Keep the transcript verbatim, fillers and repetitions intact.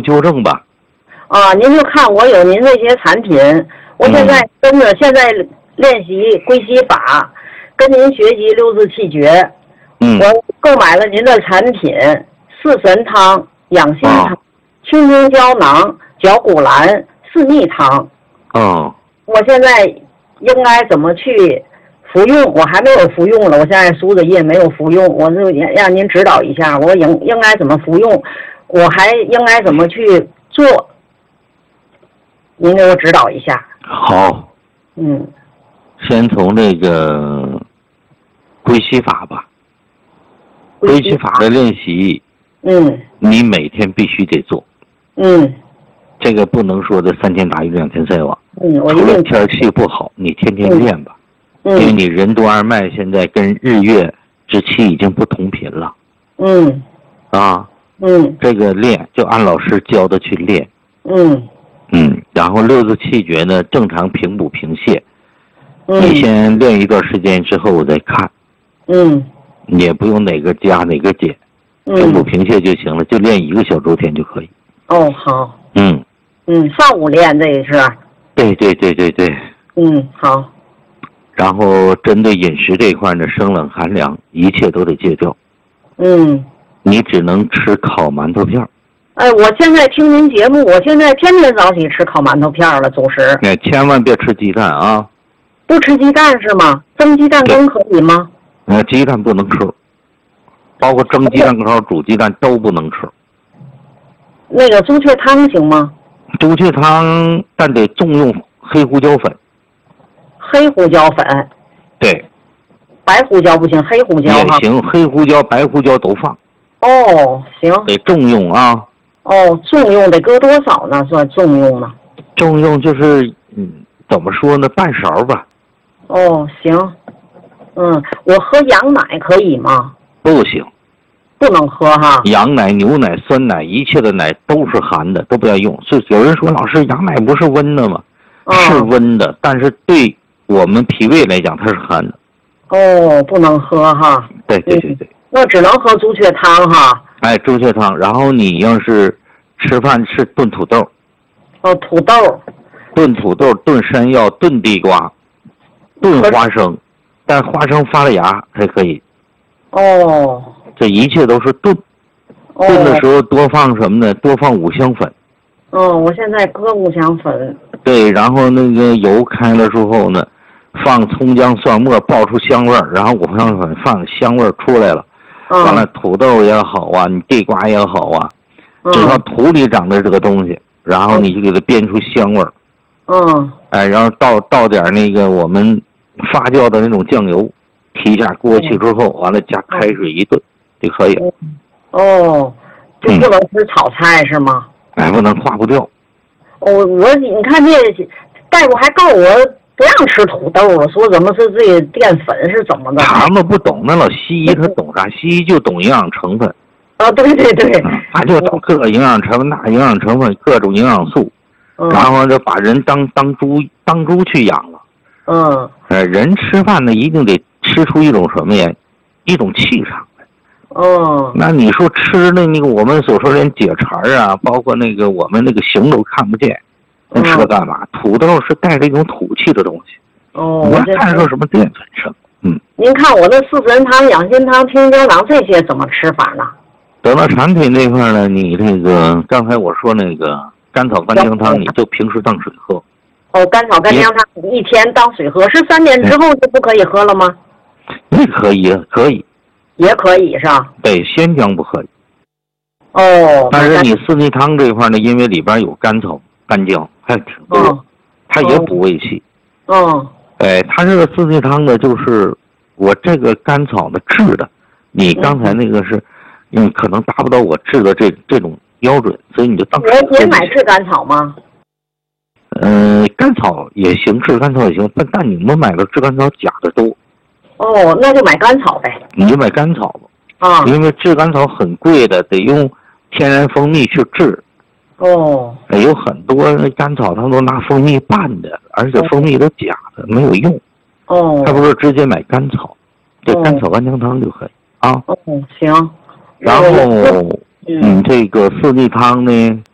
纠正吧。 啊，您就看我有您这些产品，我现在跟着现在练习归西法，跟您学习六字气诀。 嗯， 我购买了您的产品：四神汤、养心汤、 哦、 青青胶囊、绞骨兰、四逆汤。 哦， 我现在应该怎么去服用？我还没有服用了，我现在输着液没有服用，我就让您指导一下，我应应该怎么服用？我还应该怎么去做？您给我指导一下。 好。 嗯。 先从这个归西法吧。归西法的练习， 嗯， 你每天必须得做。 嗯。 这个不能说的三天打鱼两天晒网。 嗯，我除了天气不好，你天天练吧。 嗯。 因为你任督二脉现在跟日月之气已经不同频了。 嗯。 啊。 嗯。 这个练就按老师教的去练。 嗯。 嗯，然后六字气诀呢，正常平补平泻。 嗯。 你先练一段时间之后我再看。 嗯。 也不用哪个加哪个减，平补平泻就行了，就练一个小周天就可以。 哦，好。 嗯。 嗯，上午练这是。 对对对对对。 嗯，好。 然后针对饮食这一块呢，生冷寒凉一切都得戒掉。 嗯。 你只能吃烤馒头片。 哎，我现在听您节目，我现在天天早起吃烤馒头片了，总是。 哎，千万别吃鸡蛋啊！ 不吃鸡蛋是吗？蒸鸡蛋羹可以吗？ 呃，鸡蛋不能吃，包括蒸鸡蛋羹、煮鸡蛋都不能吃。 那个朱雀汤行吗？ 朱雀汤，但得重用黑胡椒粉。 黑胡椒粉。 对。 白胡椒不行，黑胡椒也行，黑胡椒、白胡椒都放。 哦，行。 得重用啊。 哦，重用得搁多少呢？算重用呢？ 重用就是，嗯，怎么说呢？半勺吧。 哦，行。嗯，我喝羊奶可以吗？ 不行。 不能喝哈。 羊奶、牛奶、酸奶，一切的奶都是寒的，都不要用。所以有人说，老师，羊奶不是温的吗？ 哦、 是温的，但是对我们脾胃来讲，它是寒的。 哦，不能喝哈。 对对对对。 嗯、那只能喝朱雀汤哈。 哎，朱雀汤。然后你要是吃饭吃炖土豆。 哦，土豆。 炖土豆、炖山药、炖地瓜、炖花生，但花生发了芽才可以。 哦。 这一切都是炖。 哦、 炖的时候多放什么呢？多放五香粉。 哦，我现在搁五香粉。 对，然后那个油开了之后呢，放葱姜蒜末爆出香味儿，然后五香粉放香味儿出来了。 嗯。 完了，土豆也好啊，你地瓜也好啊，只要土里长的这个东西，然后你就给它煸出香味儿。 嗯。 哎，然后倒倒点那个我们发酵的那种酱油，提一下锅气之后，完了加开水一炖就可以了。 哦，就不能吃炒菜是吗？ 哎，不能化不掉。 哦，我你看这大夫还告我不让吃土豆了，说怎么是这个淀粉是怎么的？ 他们不懂，那老西医他懂啥？西医就懂营养成分。 啊，对对对。 他就找各个营养成分、那营养成分、各种营养素。然后就把人当当猪当猪去养了。 嗯。 呃，人吃饭呢，一定得吃出一种什么呀？一种气场来。 哦。 那你说吃的那个我们所说的解馋啊，包括那个我们那个形都看不见，那吃它干嘛？嗯、土豆是带着一种土气的东西。 哦。 我看说什么淀粉什么。嗯。 您看我那四神汤、养心汤、青胶囊这些怎么吃法呢？ 得到产品这块呢，你这个刚才我说那个。甘草干姜汤，你就平时当水喝。 哦，甘草干姜汤一天当水喝，是三点之后就不可以喝了吗？ 那可以，可以， 也可以是吧？ 对，鲜姜不可以。 哦。 但是你四逆汤这一块呢，因为里边有甘草、干姜，还挺多，哦、它也补胃气。 哦。 哎，它这个四逆汤呢，就是我这个甘草的治的，你刚才那个是，嗯，嗯可能达不到我治的这这种。标准，所以你就当时我也买炙甘草吗？ 呃，甘草也行，炙甘草也行，但但你们买的炙甘草假的多。 哦，那就买甘草呗。 你就买甘草吧。 啊。 因为炙甘草很贵的，得用天然蜂蜜去制。 哦。 有很多甘草他都拿蜂蜜拌的，而且蜂蜜都假的，没有用。 哦。 他不是直接买甘草，这甘草干姜汤就可以啊。 哦，行。 然后。嗯，这个四逆汤呢，